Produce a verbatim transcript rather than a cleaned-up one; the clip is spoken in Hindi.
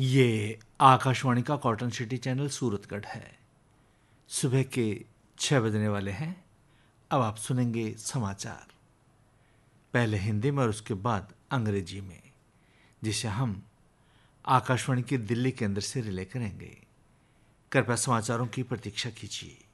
ये आकाशवाणी का कॉटन सिटी चैनल सूरतगढ़ है। सुबह के छः बजने वाले हैं। अब आप सुनेंगे समाचार, पहले हिंदी में और उसके बाद अंग्रेजी में, जिसे हम आकाशवाणी के दिल्ली केंद्र से रिले करेंगे। कृपया समाचारों की प्रतीक्षा कीजिए।